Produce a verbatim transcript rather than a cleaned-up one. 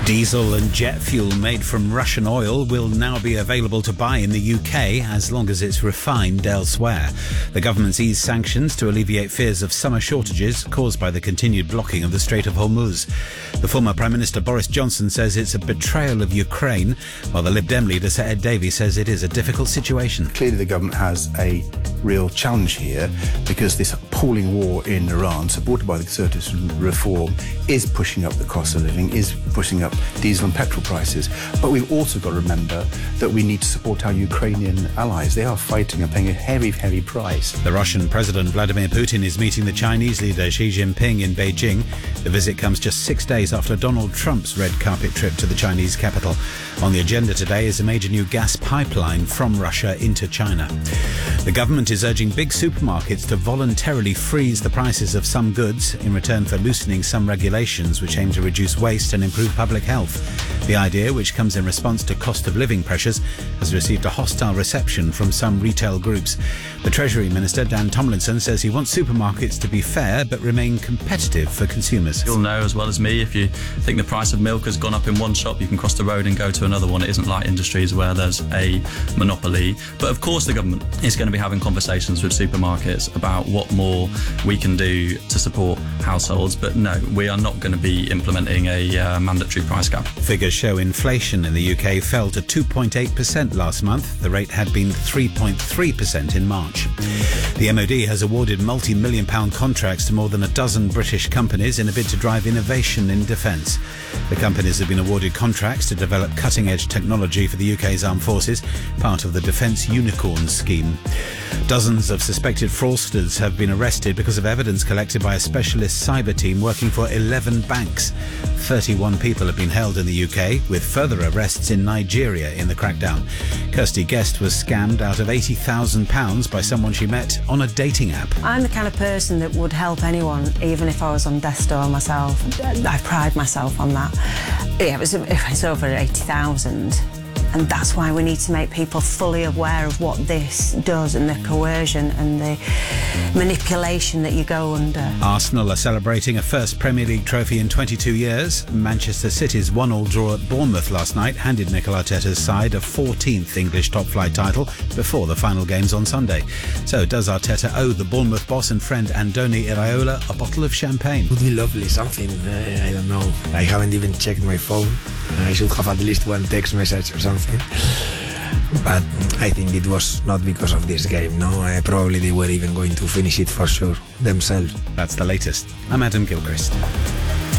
Diesel and jet fuel made from Russian oil will now be available to buy in the U K as long as it's refined elsewhere. The government's eased sanctions to alleviate fears of summer shortages caused by the continued blocking of the Strait of Hormuz. The former Prime Minister Boris Johnson says it's a betrayal of Ukraine, while the Lib Dem leader Sir Ed Davey says it is a difficult situation. Clearly the government has a real challenge here because this appalling war in Iran, supported by the Conservatives and Reform, is pushing up the cost of living, is pushing up diesel and petrol prices. But we've also got to remember that we need to support our Ukrainian allies. They are fighting and paying a heavy, heavy price. The Russian President Vladimir Putin is meeting the Chinese leader Xi Jinping in Beijing. The visit comes just six days after Donald Trump's red carpet trip to the Chinese capital. On the agenda today is a major new gas pipeline from Russia into China. The government is urging big supermarkets to voluntarily freeze the prices of some goods in return for loosening some regulations which aim to reduce waste and improve public health. The idea, which comes in response to cost of living pressures, has received a hostile reception from some retail groups. The Treasury Minister, Dan Tomlinson, says he wants supermarkets to be fair but remain competitive for consumers. You'll know as well as me, if you think the price of milk has gone up in one shop, you can cross the road and go to another one. It isn't like industries where there's a monopoly. But of course the government is going to be having conversations with supermarkets about what more we can do to support households. But no, we are not going to be implementing a uh, mandatory price cap. Figures show inflation in the U K fell to two point eight percent last month. The rate had been three point three percent in March. The M O D has awarded multi-million pound contracts to more than a dozen British companies in a bid to drive innovation in defence. The companies have been awarded contracts to develop cutting-edge technology for the U K's armed forces, part of the Defence Unicorn scheme. Dozens of suspected fraudsters have been arrested because of evidence collected by a specialist cyber team working for eleven banks. thirty-one people have been held in the U K, with further arrests in Nigeria in the crackdown. Kirsty Guest was scammed out of eighty thousand pounds by someone she met on a dating app. I'm the kind of person that would help anyone, even if I was on death's door myself. I pride myself on that. Yeah, it was, it was over eighty thousand. And that's why we need to make people fully aware of what this does and the coercion and the manipulation that you go under. Arsenal are celebrating a first Premier League trophy in twenty-two years. Manchester City's one-all draw at Bournemouth last night handed Mikel Arteta's side a fourteenth English top-flight title before the final games on Sunday. So does Arteta owe the Bournemouth boss and friend Andoni Iraola a bottle of champagne? It would be lovely, something, uh, I don't know. I haven't even checked my phone. I should have at least one text message or something. But I think it was not because of this game, no. Uh, probably they were even going to finish it for sure themselves. That's the latest. I'm Adam Gilchrist.